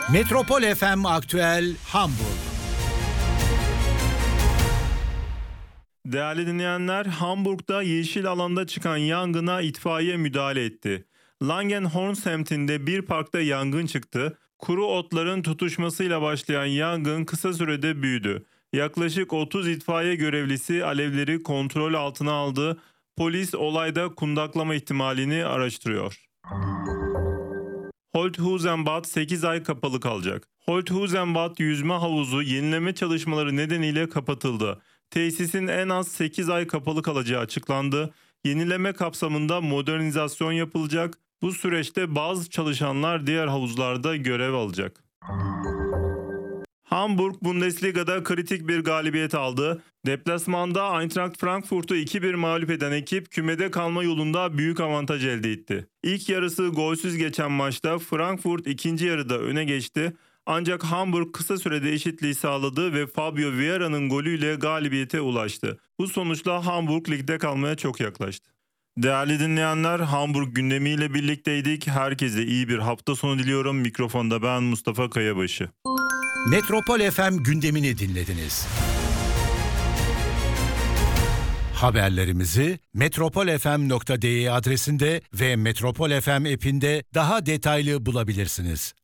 Metropol FM Aktüel Hamburg. Değerli dinleyenler, Hamburg'da yeşil alanda çıkan yangına itfaiye müdahale etti. Langenhorn semtinde bir parkta yangın çıktı. Kuru otların tutuşmasıyla başlayan yangın kısa sürede büyüdü. Yaklaşık 30 itfaiye görevlisi alevleri kontrol altına aldı. Polis olayda kundaklama ihtimalini araştırıyor. Holthuizenbad 8 ay kapalı kalacak. Holthuizenbad yüzme havuzu yenileme çalışmaları nedeniyle kapatıldı. Tesisin en az 8 ay kapalı kalacağı açıklandı. Yenileme kapsamında modernizasyon yapılacak. Bu süreçte bazı çalışanlar diğer havuzlarda görev alacak. Hamburg Bundesliga'da kritik bir galibiyet aldı. Deplasmanda Eintracht Frankfurt'u 2-1 mağlup eden ekip kümede kalma yolunda büyük avantaj elde etti. İlk yarısı golsüz geçen maçta Frankfurt ikinci yarıda öne geçti. Ancak Hamburg kısa sürede eşitliği sağladı ve Fabio Vieira'nın golüyle galibiyete ulaştı. Bu sonuçla Hamburg ligde kalmaya çok yaklaştı. Değerli dinleyenler, Hamburg gündemiyle birlikteydik. Herkese iyi bir hafta sonu diliyorum. Mikrofonda ben Mustafa Kayabaşı. Metropol FM gündemini dinlediniz. Haberlerimizi metropolfm.de adresinde ve Metropol FM app'inde daha detaylı bulabilirsiniz.